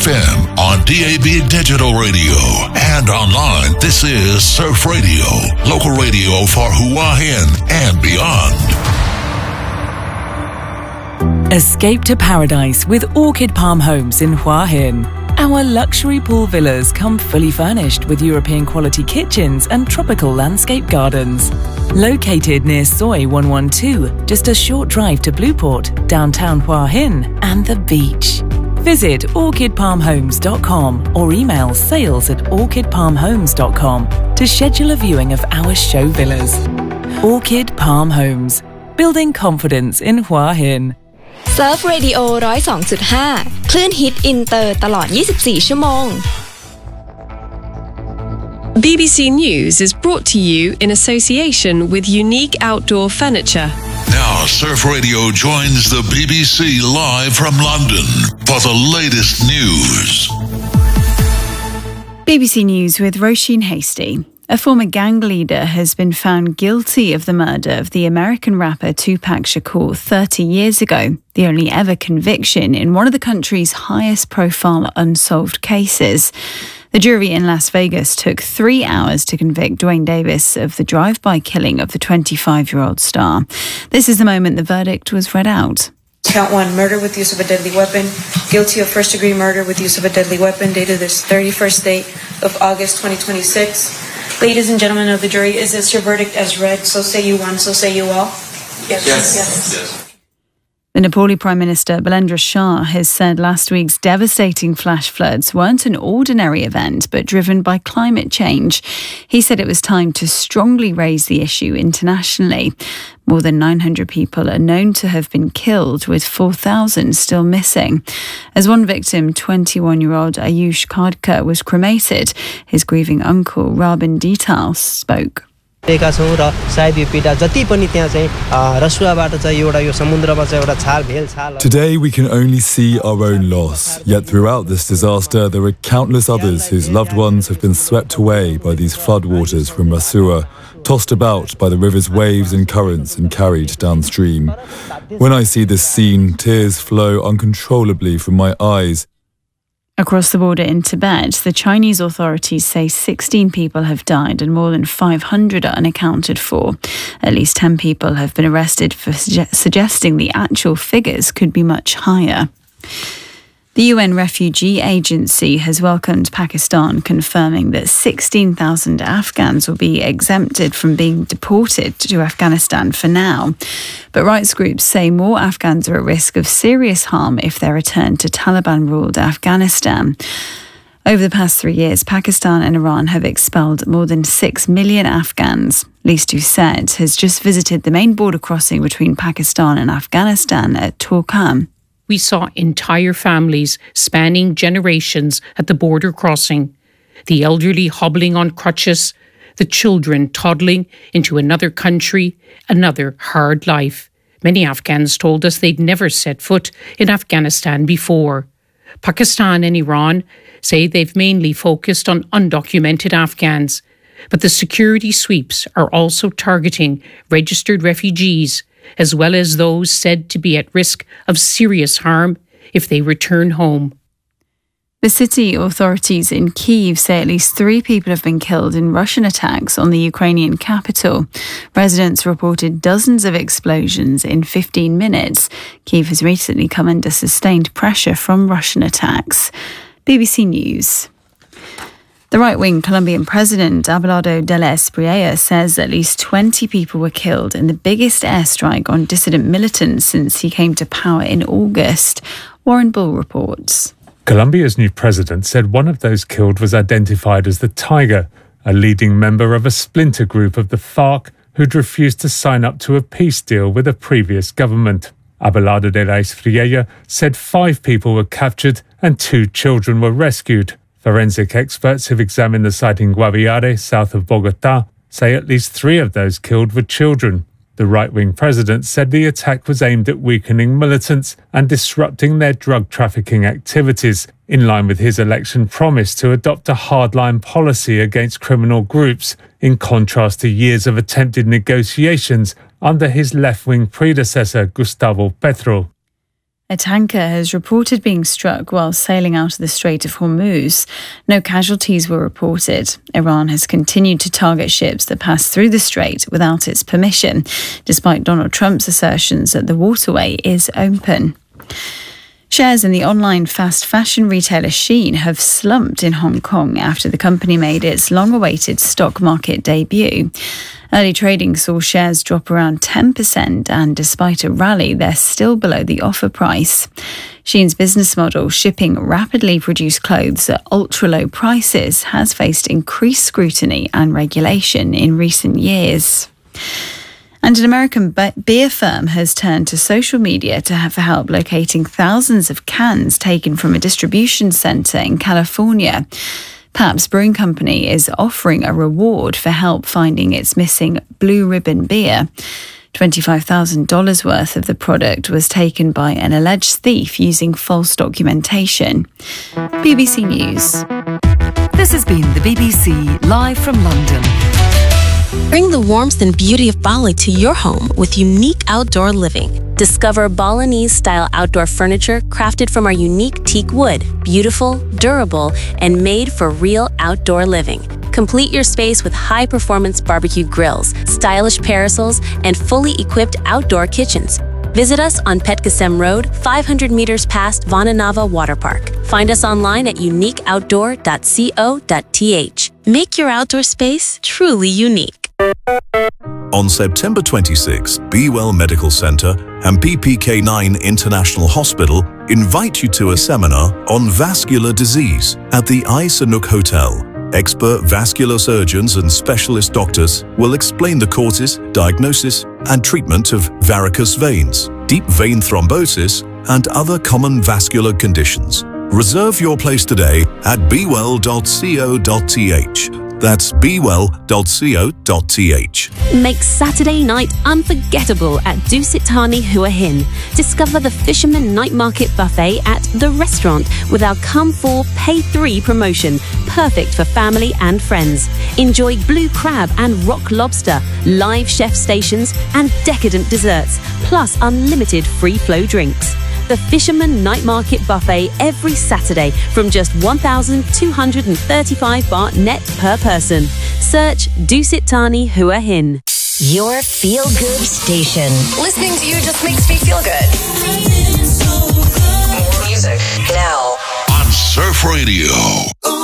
FM on DAB Digital Radio and online. This is Surf Radio, local radio for Hua Hin and beyond. Escape to paradise with Orchid Palm Homes in Hua Hin. Our luxury pool villas come fully furnished with European quality kitchens and tropical landscape gardens. Located near Soi 112, just a short drive to Blueport, downtown Hua Hin and the beach. Visit orchidpalmhomes.com or email sales@orchidpalmhomes.com to schedule a viewing of our show villas. Orchid Palm Homes, building confidence in Hua Hin. Surf Radio 102.5 คลื่นฮิตอินเตอร์ตลอด 24 ชั่วโมง BBC News is brought to you in association with Unique Outdoor Furniture. Now, Surf Radio joins the BBC live from London for the latest news. BBC News with Roisin Hasty. A former gang leader has been found guilty of the murder of the American rapper Tupac Shakur 30 years ago, the only ever conviction in one of the country's highest-profile unsolved cases. The jury in Las Vegas took 3 hours to convict Duane Davis of the drive-by killing of the 25-year-old star. This is the moment the verdict was read out. Count 1, murder with use of a deadly weapon. Guilty of first-degree murder with use of a deadly weapon, dated this 31st day of August 2026. Ladies and gentlemen of the jury, is this your verdict as read? So say you one, so say you all. Yes. The Nepali Prime Minister Balendra Shah has said last week's devastating flash floods weren't an ordinary event, but driven by climate change. He said it was time to strongly raise the issue internationally. More than 900 people are known to have been killed, with 4,000 still missing. As one victim, 21-year-old Ayush Khadka, was cremated, his grieving uncle, Rabin Detail, spoke. Today we can only see our own loss, yet throughout this disaster there are countless others whose loved ones have been swept away by these floodwaters from Rasua, tossed about by the river's waves and currents and carried downstream. When I see this scene, tears flow uncontrollably from my eyes. Across the border in Tibet, the Chinese authorities say 16 people have died and more than 500 are unaccounted for. At least 10 people have been arrested for suggesting the actual figures could be much higher. The UN Refugee Agency has welcomed Pakistan, confirming that 16,000 Afghans will be exempted from being deported to Afghanistan for now. But rights groups say more Afghans are at risk of serious harm if they're returned to Taliban-ruled Afghanistan. Over the past 3 years, Pakistan and Iran have expelled more than 6 million Afghans. Lis Doucet has just visited the main border crossing between Pakistan and Afghanistan at Torkham. We saw entire families spanning generations at the border crossing, the elderly hobbling on crutches, the children toddling into another country, another hard life. Many Afghans told us they'd never set foot in Afghanistan before. Pakistan and Iran say they've mainly focused on undocumented Afghans, but the security sweeps are also targeting registered refugees, as well as those said to be at risk of serious harm if they return home. The city authorities in Kyiv say at least 3 people have been killed in Russian attacks on the Ukrainian capital. Residents reported dozens of explosions in 15 minutes. Kyiv has recently come under sustained pressure from Russian attacks. BBC News. The right-wing Colombian president, Abelardo de la Espriella, says at least 20 people were killed in the biggest airstrike on dissident militants since he came to power in August. Warren Bull reports. Colombia's new president said one of those killed was identified as the Tiger, a leading member of a splinter group of the FARC who'd refused to sign up to a peace deal with a previous government. Abelardo de la Espriella said 5 people were captured and 2 children were rescued. Forensic experts who've examined the site in Guaviare, south of Bogota, say at least 3 of those killed were children. The right-wing president said the attack was aimed at weakening militants and disrupting their drug trafficking activities, in line with his election promise to adopt a hardline policy against criminal groups, in contrast to years of attempted negotiations under his left-wing predecessor, Gustavo Petro. A tanker has reported being struck while sailing out of the Strait of Hormuz. No casualties were reported. Iran has continued to target ships that pass through the strait without its permission, despite Donald Trump's assertions that the waterway is open. Shares in the online fast fashion retailer Shein have slumped in Hong Kong after the company made its long-awaited stock market debut. Early trading saw shares drop around 10%, and despite a rally, they're still below the offer price. Shein's business model, shipping rapidly produced clothes at ultra-low prices, has faced increased scrutiny and regulation in recent years. And an American beer firm has turned to social media to have help locating thousands of cans taken from a distribution centre in California. Pabst Brewing Company is offering a reward for help finding its missing Blue Ribbon beer. $25,000 worth of the product was taken by an alleged thief using false documentation. BBC News. This has been the BBC live from London. Bring the warmth and beauty of Bali to your home with unique outdoor living. Discover Balinese-style outdoor furniture crafted from our unique teak wood, beautiful, durable, and made for real outdoor living. Complete your space with high-performance barbecue grills, stylish parasols, and fully equipped outdoor kitchens. Visit us on Petkasem Road, 500 meters past Vananava Water Park. Find us online at uniqueoutdoor.co.th. Make your outdoor space truly unique. On September 26, Be Well Medical Centre and PPK9 International Hospital invite you to a seminar on vascular disease at the Ai Sanuk Hotel. Expert vascular surgeons and specialist doctors will explain the causes, diagnosis, and treatment of varicose veins, deep vein thrombosis, and other common vascular conditions. Reserve your place today at bewell.co.th. That's bewell.co.th. Make Saturday night unforgettable at Dusit Thani Hua Hin. Discover the Fisherman Night Market Buffet at The Restaurant with our Come 4 Pay 3 promotion, perfect for family and friends. Enjoy blue crab and rock lobster, live chef stations, and decadent desserts, plus unlimited free-flow drinks. The Fisherman Night Market Buffet every Saturday from just 1,235 baht net per person. Search Dusit Thani Hua Hin. Your feel-good station. Listening to you just makes me feel good. More music now on Surf Radio.